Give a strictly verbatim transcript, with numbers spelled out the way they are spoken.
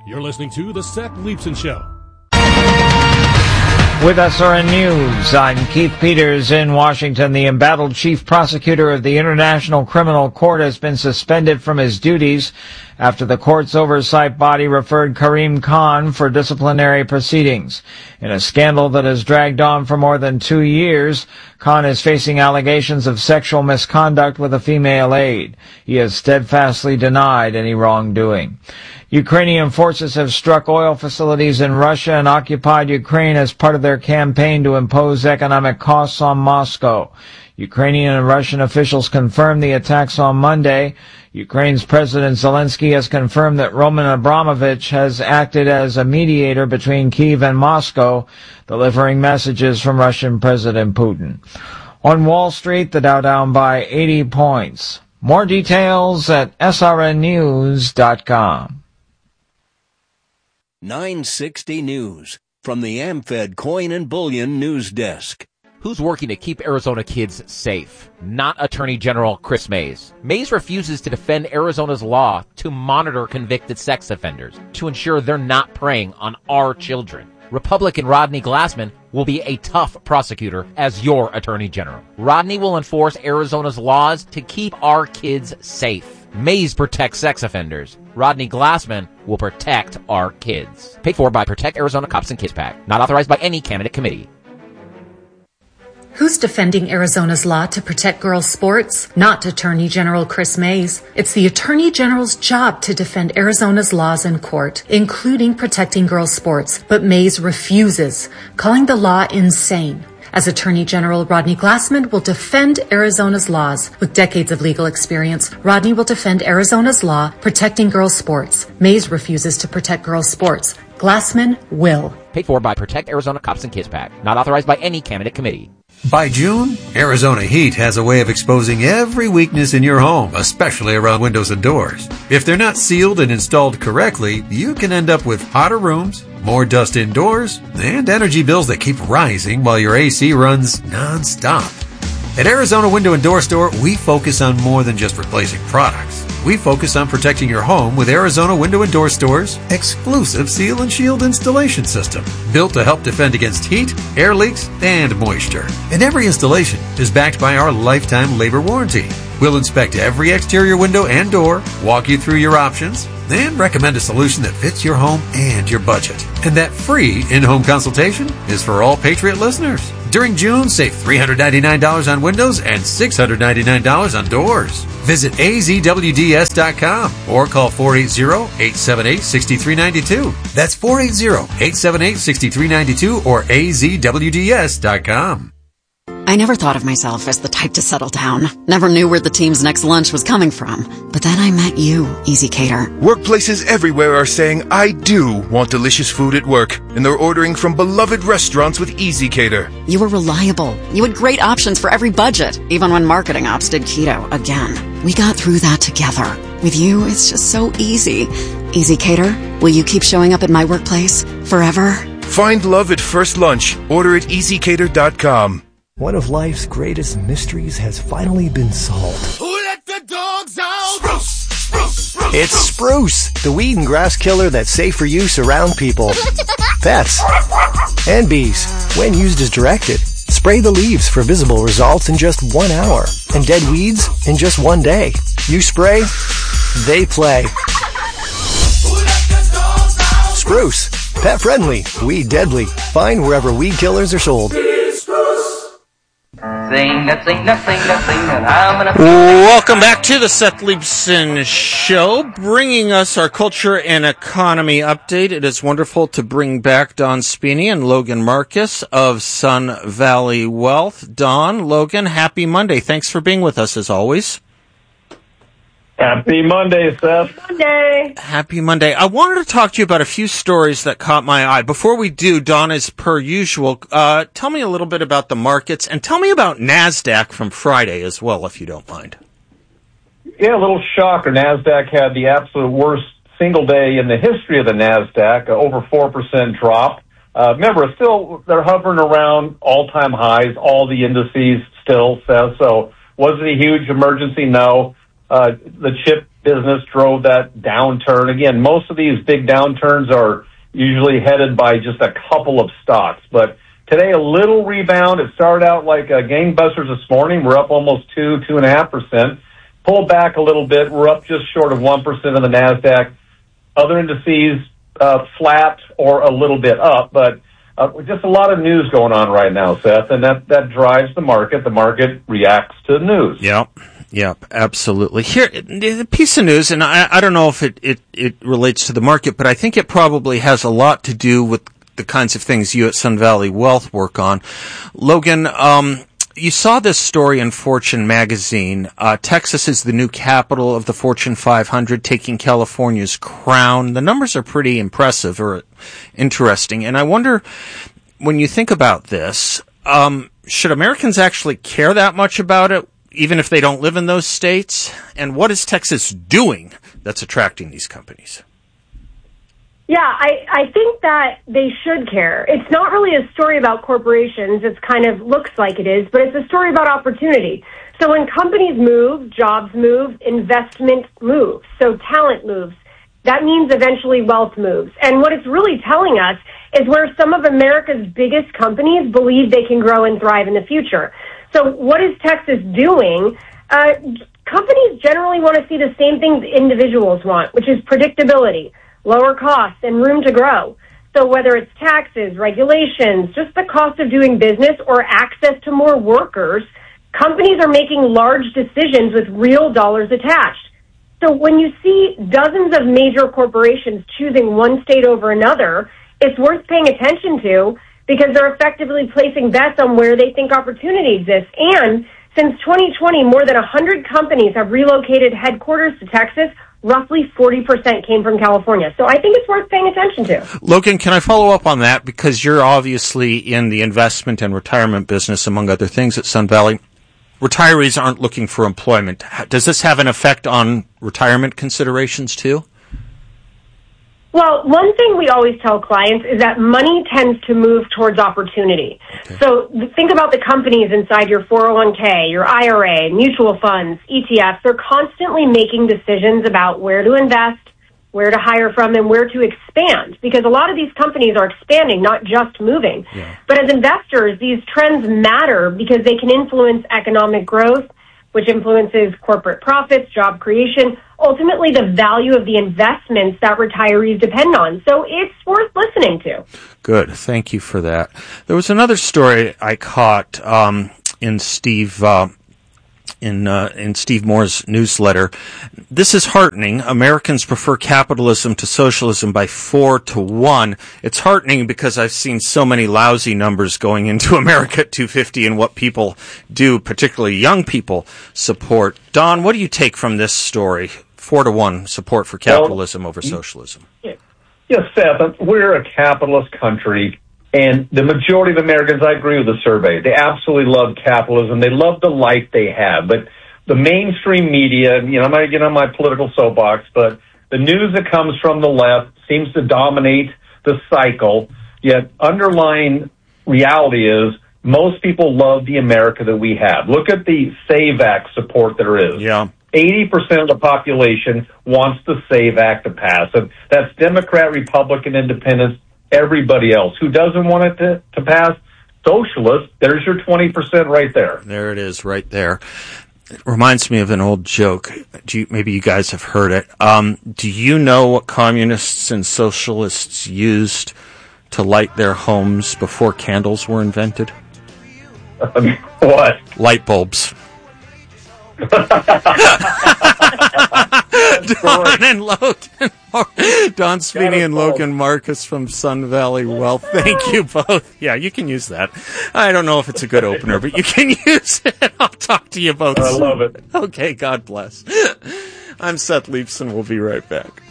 You're listening to The Seth Leibsohn Show. With S R N News, I'm Keith Peters in Washington. The embattled chief prosecutor of the International Criminal Court has been suspended from his duties after the court's oversight body referred Karim Khan for disciplinary proceedings. In a scandal that has dragged on for more than two years, Khan is facing allegations of sexual misconduct with a female aide. He has steadfastly denied any wrongdoing. Ukrainian forces have struck oil facilities in Russia and occupied Ukraine as part of their campaign to impose economic costs on Moscow. Ukrainian and Russian officials confirmed the attacks on Monday. Ukraine's President Zelensky has confirmed that Roman Abramovich has acted as a mediator between Kyiv and Moscow, delivering messages from Russian President Putin. On Wall Street, the Dow down by eighty points. More details at S R N news dot com. nine sixty News from the AmFed Coin and Bullion News Desk. Who's working to keep Arizona kids safe? Not Attorney General Chris Mays. Mays refuses to defend Arizona's law to monitor convicted sex offenders to ensure they're not preying on our children. Republican Rodney Glassman will be a tough prosecutor as your Attorney General. Rodney will enforce Arizona's laws to keep our kids safe. Mays protects sex offenders. Rodney Glassman will protect our kids. Paid for by Protect Arizona Cops and Kids PAC. Not authorized by any candidate committee. Who's defending Arizona's law to protect girls' sports? Not Attorney General Chris Mays. It's the Attorney General's job to defend Arizona's laws in court, including protecting girls' sports. But Mays refuses, calling the law insane. As Attorney General, Rodney Glassman will defend Arizona's laws. With decades of legal experience, Rodney will defend Arizona's law protecting girls' sports. Mays refuses to protect girls' sports. Glassman will. Paid for by Protect Arizona Cops and Kids PAC. Not authorized by any candidate committee. By June, Arizona Heat has a way of exposing every weakness in your home, especially around windows and doors. If they're not sealed and installed correctly, you can end up with hotter rooms, more dust indoors, and energy bills that keep rising while your A C runs non-stop. At Arizona Window and Door Store, we focus on more than just replacing products. We focus on protecting your home with Arizona Window and Door Store's exclusive Seal and Shield installation system, built to help defend against heat, air leaks, and moisture. And every installation is backed by our lifetime labor warranty. We'll inspect every exterior window and door, walk you through your options, and recommend a solution that fits your home and your budget. And that free in-home consultation is for all Patriot listeners. During June, save three hundred ninety-nine dollars on windows and six hundred ninety-nine dollars on doors. Visit A Z W D S dot com or call four eight zero, eight seven eight, six three nine two. That's four eight zero, eight seven eight, six three nine two or A Z W D S dot com. I never thought of myself as the type to settle down. Never knew where the team's next lunch was coming from. But then I met you, Easy Cater. Workplaces everywhere are saying, I do want delicious food at work. And they're ordering from beloved restaurants with Easy Cater. You were reliable. You had great options for every budget, even when marketing ops did keto again. We got through that together. With you, it's just so easy. Easy Cater, will you keep showing up at my workplace forever? Find love at first lunch. Order at easy cater dot com. One of life's greatest mysteries has finally been solved. Who let the dogs out? Spruce, spruce, spruce, it's Spruce, the weed and grass killer that's safe for use around people, pets, and bees. When used as directed, spray the leaves for visible results in just one hour, and dead weeds in just one day. You spray, they play. Spruce, pet friendly, weed deadly. Find wherever weed killers are sold. Sing that, sing that, sing that, sing that. I'm gonna... Welcome back to the Seth Leibsohn Show, bringing us our culture and economy update. It is wonderful to bring back Don Spini and Logan Marcus of Sun Valley Wealth. Don, Logan, happy Monday. Thanks for being with us as always. Happy Monday, Seth. Monday. Happy Monday. I wanted to talk to you about a few stories that caught my eye. Before we do, Don, as per usual, uh, tell me a little bit about the markets and tell me about NASDAQ from Friday as well, if you don't mind. Yeah, a little shocker. NASDAQ had the absolute worst single day in the history of the NASDAQ, uh, over four percent drop. Uh, remember, still, they're hovering around all-time highs, all the indices still, Seth. So was it a huge emergency? No. Uh, the chip business drove that downturn. Again, most of these big downturns are usually headed by just a couple of stocks. But today, a little rebound. It started out like uh, gangbusters this morning. We're up almost two, two and a half percent. Pulled back a little bit. We're up just short of one percent on the NASDAQ. Other indices uh, flat or a little bit up, but uh, just a lot of news going on right now, Seth, and that, that drives the market. The market reacts to the news. Yep. Yep, absolutely. Here, the piece of news, and I, I don't know if it, it, it relates to the market, but I think it probably has a lot to do with the kinds of things you at Sun Valley Wealth work on. Logan, um, you saw this story in Fortune magazine. Uh, Texas is the new capital of the Fortune five hundred, taking California's crown. The numbers are pretty impressive or interesting. And I wonder, when you think about this, um, should Americans actually care that much about it, even if they don't live in those states? And what is Texas doing that's attracting these companies? Yeah, I, I think that they should care. It's not really a story about corporations. It's kind of looks like it is, but it's a story about opportunity. So when companies move, jobs move, investment moves. So talent moves. That means eventually wealth moves. And what it's really telling us is where some of America's biggest companies believe they can grow and thrive in the future. So what is Texas doing? Uh, companies generally want to see the same things individuals want, which is predictability, lower costs, and room to grow. So whether it's taxes, regulations, just the cost of doing business, or access to more workers, companies are making large decisions with real dollars attached. So when you see dozens of major corporations choosing one state over another, it's worth paying attention to because they're effectively placing bets on where they think opportunity exists. And since twenty twenty, more than one hundred companies have relocated headquarters to Texas. Roughly forty percent came from California. So I think it's worth paying attention to. Logan, can I follow up on that? Because you're obviously in the investment and retirement business, among other things, at Sun Valley. Retirees aren't looking for employment. Does this have an effect on retirement considerations, too? Well, one thing we always tell clients is that money tends to move towards opportunity. Okay. So think about the companies inside your four oh one k, your I R A, mutual funds, E T Fs. They're constantly making decisions about where to invest, where to hire from, and where to expand. Because a lot of these companies are expanding, not just moving. Yeah. But as investors, these trends matter because they can influence economic growth, which influences corporate profits, job creation, ultimately the value of the investments that retirees depend on. So it's worth listening to. Good. Thank you for that. There was another story I caught um, in Steve uh, in uh, in Steve Moore's newsletter. This is heartening. Americans prefer capitalism to socialism by four to one. It's heartening because I've seen so many lousy numbers going into America at two fifty and what people do, particularly young people, support. Don, what do you take from this story? Four to one support for capitalism well, over socialism. Yes, Seth, we're a capitalist country. And the majority of Americans, I agree with the survey, they absolutely love capitalism. They love the life they have. But the mainstream media, you know, I'm not getting on my political soapbox, but the news that comes from the left seems to dominate the cycle. Yet underlying reality is most people love the America that we have. Look at the SAVE Act support there is. Yeah. eighty percent of the population wants the SAVE Act to pass. And that's Democrat, Republican, Independents, everybody else. Who doesn't want it to, to pass? Socialists. There's your twenty percent right there. There it is right there. It reminds me of an old joke. Do you, maybe you guys have heard it. Um, do you know what communists and socialists used to light their homes before candles were invented? Um, what? Light bulbs. Don and Logan, Don Sweeney and Logan Marcus from Sun Valley Wealth. Thank you both. Yeah, you can use that. I don't know if it's a good opener, but you can use it. I'll talk to you both. I love it. Okay, God bless. I'm Seth Leibson. We'll be right back.